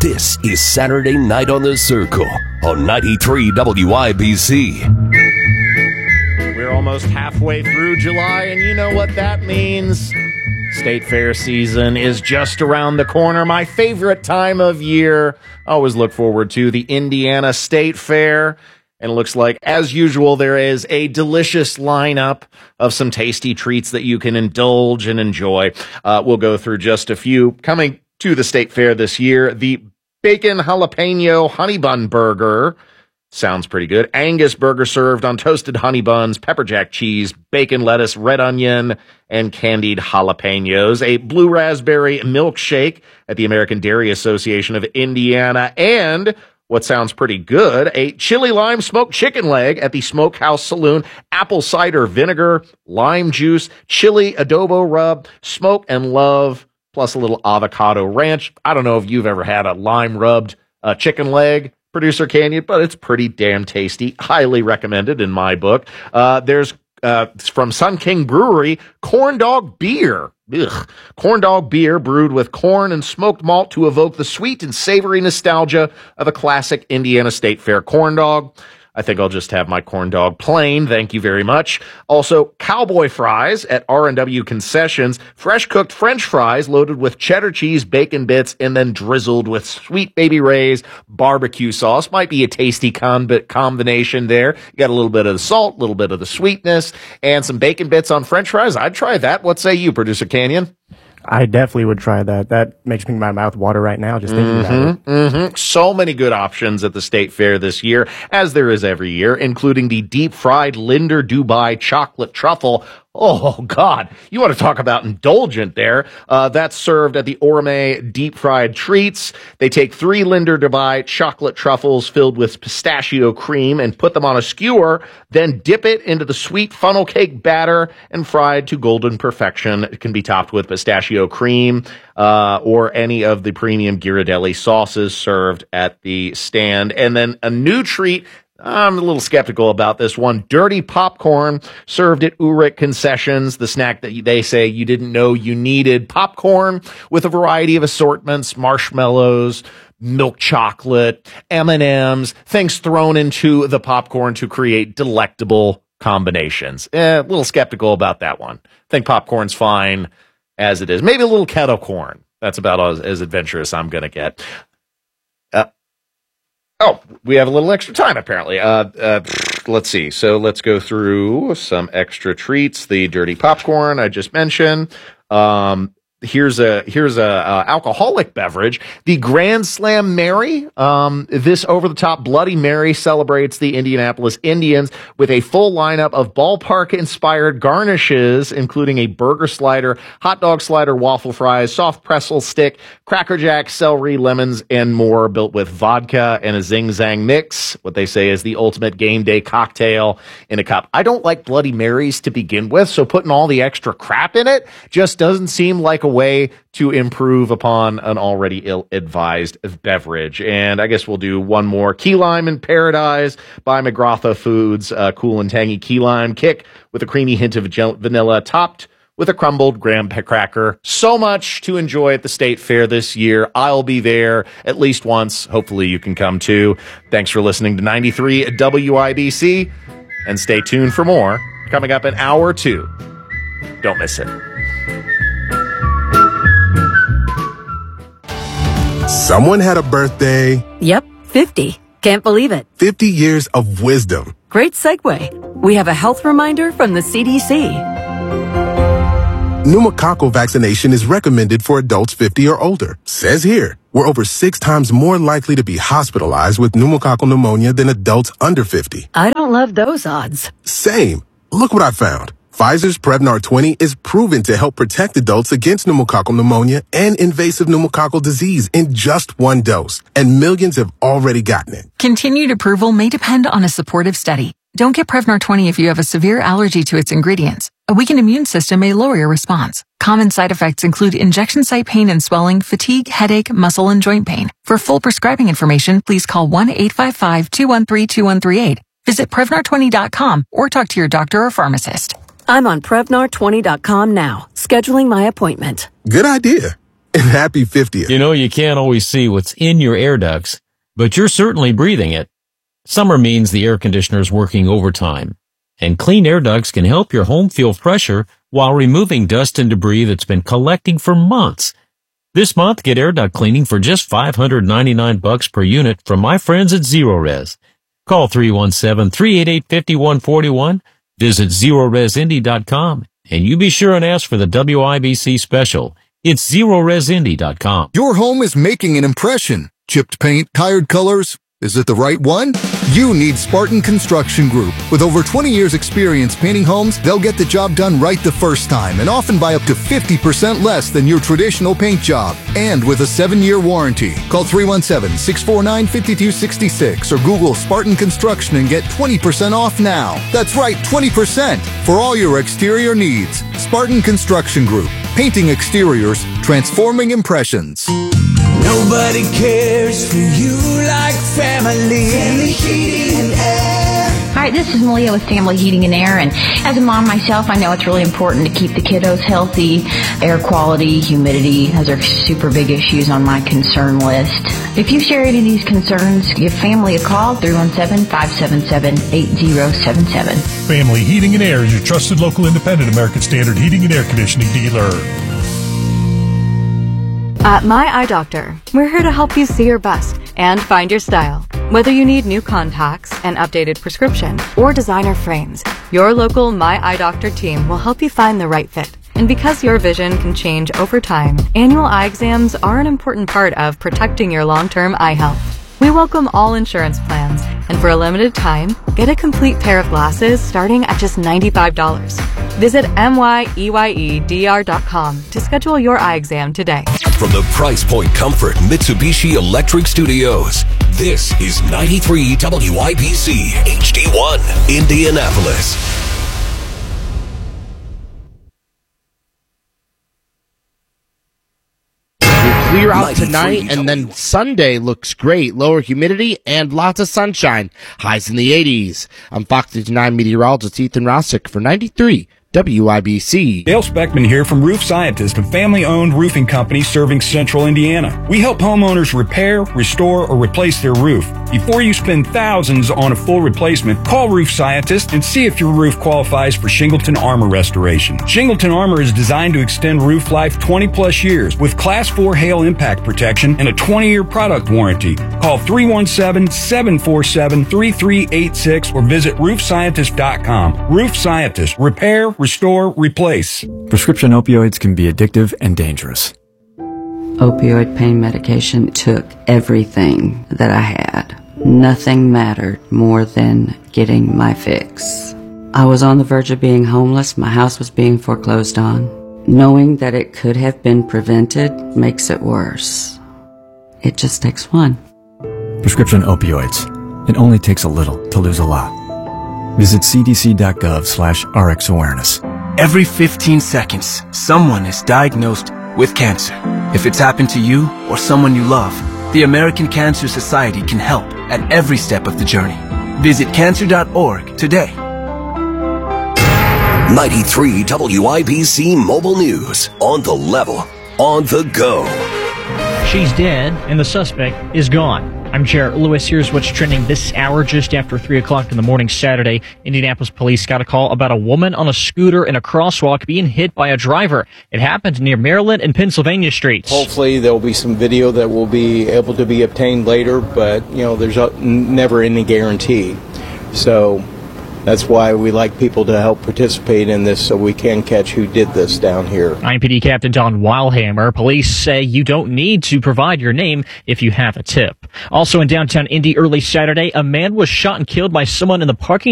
This is Saturday Night on the Circle on 93 WIBC. We're almost halfway through July, and you know what that means. State Fair season is just around the corner. My favorite time of year. I always look forward to the Indiana State Fair. And it looks like, as usual, there is a delicious lineup of some tasty treats that you can indulge and enjoy. We'll go through just a few. Coming to the State Fair this year, the Bacon Jalapeno Honey Bun Burger. Sounds pretty good. Angus burger served on toasted honey buns, pepper jack cheese, bacon, lettuce, red onion, and candied jalapenos. A blue raspberry milkshake at the American Dairy Association of Indiana. And what sounds pretty good, a chili lime smoked chicken leg at the Smokehouse Saloon. Apple cider vinegar, lime juice, chili adobo rub, smoke and love, plus a little avocado ranch. I don't know if you've ever had a lime rubbed chicken leg, Producer Canyon, but it's pretty damn tasty. Highly recommended in my book. There's from Sun King Brewery, corn dog beer. Ugh. Corn dog beer brewed with corn and smoked malt to evoke the sweet and savory nostalgia of a classic Indiana State Fair corn dog. I think I'll just have my corn dog plain. Thank you very much. Also, cowboy fries at R&W Concessions. Fresh cooked French fries loaded with cheddar cheese, bacon bits, and then drizzled with Sweet Baby Ray's barbecue sauce. Might be a tasty combination there. You got a little bit of the salt, a little bit of the sweetness, and some bacon bits on French fries. I'd try that. What say you, Producer Canyon? I definitely would try that. That makes my mouth water right now just thinking about it. So many good options at the State Fair this year, as there is every year, including the deep-fried Linder Dubai chocolate truffle. Oh, God. You want to talk about indulgent there. That's served at the Orme deep-fried treats. They take 3 Linder Dubai chocolate truffles filled with pistachio cream and put them on a skewer, then dip it into the sweet funnel cake batter and fried to golden perfection. It can be topped with pistachio cream or any of the premium Ghirardelli sauces served at the stand. And then a new treat, I'm a little skeptical about this one. Dirty popcorn served at Urich Concessions, the snack that they say you didn't know you needed. Popcorn with a variety of assortments, marshmallows, milk chocolate, M&Ms, things thrown into the popcorn to create delectable combinations. A little skeptical about that one. Think popcorn's fine as it is. Maybe a little kettle corn. That's about as adventurous I'm going to get. Oh, we have a little extra time, apparently. Let's see. So let's go through some extra treats. The dirty popcorn I just mentioned. Here's a alcoholic beverage, the Grand Slam Mary. This over-the-top Bloody Mary celebrates the Indianapolis Indians with a full lineup of ballpark-inspired garnishes, including a burger slider, hot dog slider, waffle fries, soft pretzel stick, Cracker Jack, celery, lemons, and more, built with vodka and a Zing Zang mix. What they say is the ultimate game day cocktail in a cup. I don't like Bloody Marys to begin with, so putting all the extra crap in it just doesn't seem like a way to improve upon an already ill-advised beverage. And I guess we'll do one more. Key Lime in Paradise by McGraw Foods. Cool and tangy key lime kick with a creamy hint of vanilla, topped with a crumbled graham cracker. So much to enjoy at the State Fair this year. I'll be there at least once. Hopefully you can come too. Thanks for listening to 93 WIBC, and stay tuned for more coming up in hour 2. Don't miss it. Someone had a birthday. Yep, 50. Can't believe it. 50 years of wisdom. Great segue. We have a health reminder from the CDC. Pneumococcal vaccination is recommended for adults 50 or older. Says here, we're over 6 times more likely to be hospitalized with pneumococcal pneumonia than adults under 50. I don't love those odds. Same. Look what I found. Pfizer's Prevnar 20 is proven to help protect adults against pneumococcal pneumonia and invasive pneumococcal disease in just 1 dose, and millions have already gotten it. Continued approval may depend on a supportive study. Don't get Prevnar 20 if you have a severe allergy to its ingredients. A weakened immune system may lower your response. Common side effects include injection site pain and swelling, fatigue, headache, muscle, and joint pain. For full prescribing information, please call 1-855-213-2138. Visit Prevnar20.com or talk to your doctor or pharmacist. I'm on Prevnar20.com now, scheduling my appointment. Good idea. and happy 50th. You know, you can't always see what's in your air ducts, but you're certainly breathing it. Summer means the air conditioner is working overtime, and clean air ducts can help your home feel fresher while removing dust and debris that's been collecting for months. This month, get air duct cleaning for just $599 per unit from my friends at ZeroRez. Call 317-388-5141, visit ZeroRezIndy.com, and you be sure and ask for the WIBC special. It's ZeroRezIndy.com. Your home is making an impression. Chipped paint, tired colors. Is it the right one? You need Spartan Construction Group. With over 20 years experience painting homes, they'll get the job done right the first time and often by up to 50% less than your traditional paint job. And with a 7-year warranty. Call 317-649-5266 or Google Spartan Construction and get 20% off now. That's right, 20% for all your exterior needs. Spartan Construction Group. Painting exteriors, transforming impressions. Nobody cares for you like family. Family Heating and Air. Hi, this is Malia with Family Heating and Air, and as a mom myself, I know it's really important to keep the kiddos healthy. Air quality, humidity, those are super big issues on my concern list. If you share any of these concerns, give family a call, 317-577-8077. Family Heating and Air is your trusted local independent American Standard heating and air conditioning dealer. At My Eye Doctor, we're here to help you see your best and find your style. Whether you need new contacts, an updated prescription, or designer frames, your local My Eye Doctor team will help you find the right fit. And because your vision can change over time, annual eye exams are an important part of protecting your long-term eye health. We welcome all insurance plans, and for a limited time, get a complete pair of glasses starting at just $95. Visit MYEYEDR.com to schedule your eye exam today. From the Price Point Comfort Mitsubishi Electric Studios, this is 93 WIBC HD1, Indianapolis. Clear out tonight, and then Sunday looks great. Lower humidity and lots of sunshine. Highs in the 80s. I'm Fox 59 meteorologist Ethan Rossick for 93 WIBC. Dale Speckman here from Roof Scientist, a family-owned roofing company serving central Indiana. We help homeowners repair, restore, or replace their roof. Before you spend thousands on a full replacement, call Roof Scientist and see if your roof qualifies for Shingleton Armor restoration. Shingleton Armor is designed to extend roof life 20-plus years with Class 4 hail impact protection and a 20-year product warranty. Call 317-747-3386 or visit roofscientist.com. Roof Scientist. Repair, restore, replace. Prescription opioids can be addictive and dangerous. Opioid pain medication took everything that I had. Nothing mattered more than getting my fix. I was on the verge of being homeless. My house was being foreclosed on. Knowing that it could have been prevented makes it worse. It just takes one. Prescription opioids. It only takes a little to lose a lot. Visit cdc.gov/RxAwareness. Every 15 seconds, someone is diagnosed with cancer. If it's happened to you or someone you love, the American Cancer Society can help at every step of the journey. Visit cancer.org today. 93 WIBC Mobile News. On the level, on the go. She's dead and the suspect is gone. I'm Jarrett Lewis. Here's what's trending this hour. Just after 3 o'clock in the morning Saturday, Indianapolis police got a call about a woman on a scooter in a crosswalk being hit by a driver. It happened near Maryland and Pennsylvania streets. Hopefully there will be some video that will be able to be obtained later, but there's never any guarantee. So that's why we like people to help participate in this so we can catch who did this down here. IMPD Captain Don Weilhammer, police say you don't need to provide your name if you have a tip. Also in downtown Indy early Saturday, a man was shot and killed by someone in the parking